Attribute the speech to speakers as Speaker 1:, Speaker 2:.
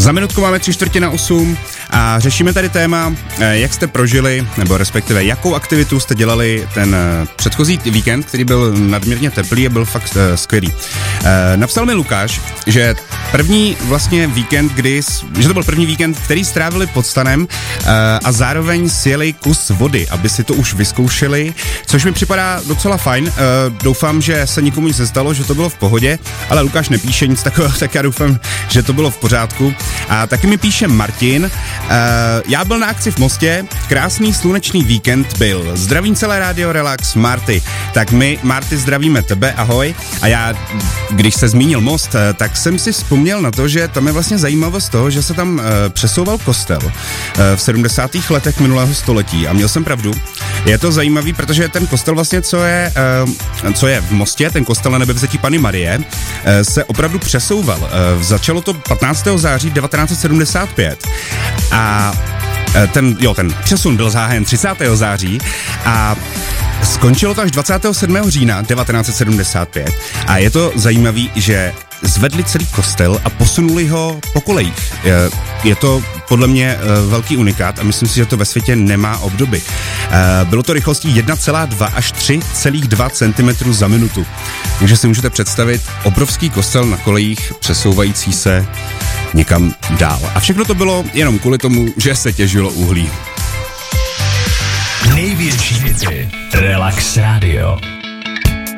Speaker 1: Za minutku máme 7:45 a řešíme tady téma, jak jste prožili, nebo respektive jakou aktivitu jste dělali ten předchozí víkend, který byl nadměrně teplý a byl fakt skvělý. Napsal mi Lukáš, že první vlastně víkend, že to byl první víkend, který strávili pod stanem a zároveň sjeli kus vody, aby si to už vyzkoušeli, což mi připadá docela fajn. Doufám, že se nikomu nic nestalo, že to bylo v pohodě, ale Lukáš nepíše nic takového, tak já doufám, že to bylo v pořádku. A taky mi píše Martin, já byl na akci v Mostě, krásný slunečný víkend byl. Zdravím celé rádio Relax, Marty. Tak my, Marty, zdravíme tebe, ahoj. A já, když se zmínil Most, tak jsem si vzpomněl na to, že tam je vlastně zajímavost toho, že se tam přesouval kostel v 70. letech minulého století. A měl jsem pravdu. Je to zajímavý, protože ten kostel vlastně, co je v Mostě, ten kostel na Nebevzetí Panny Marie, se opravdu přesouval. Začalo to 15. září 1975 a ten přesun byl zahájen 30. září a skončilo to až 27. října 1975 a je to zajímavý, že zvedli celý kostel a posunuli ho po kolejích. Je to podle mě velký unikát a myslím si, že to ve světě nemá obdoby. Bylo to rychlostí 1,2 až 3,2 cm za minutu. Takže si můžete představit obrovský kostel na kolejích přesouvající se někam dál. A všechno to bylo jenom kvůli tomu, že se těžilo uhlí.
Speaker 2: Největší hity Relax Radio.